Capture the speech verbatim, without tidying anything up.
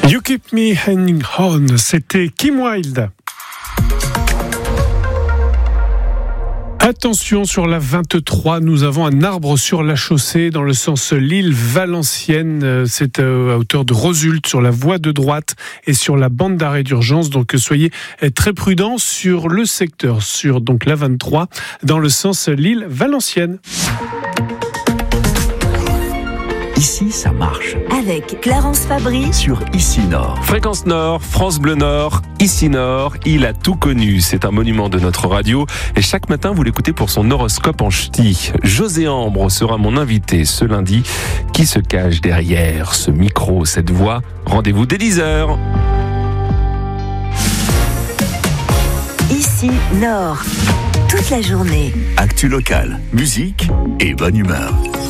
You Keep Me Hanging On, c'était Kim Wilde. Attention, sur la vingt-trois, nous avons un arbre sur la chaussée dans le sens Lille-Valenciennes. C'est à hauteur de Rosulte sur la voie de droite et sur la bande d'arrêt d'urgence. Donc soyez très prudents sur le secteur, sur donc la vingt-trois dans le sens Lille-Valenciennes. Ici, ça marche. Avec Clarence Fabry sur Ici Nord. Fréquence Nord, France Bleu Nord, Ici Nord, il a tout connu. C'est un monument de notre radio et chaque matin vous l'écoutez pour son horoscope en ch'ti. José Ambre sera mon invité ce lundi. Qui se cache derrière ce micro, cette voix? Rendez-vous dès dix heures. Ici Nord, toute la journée. Actu locale, musique et bonne humeur.